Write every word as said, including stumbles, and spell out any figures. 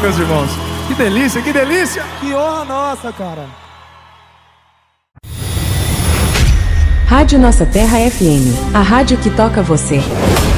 meus irmãos. Que delícia, que delícia. Que honra nossa, cara. Rádio Nossa Terra F M, a rádio que toca você.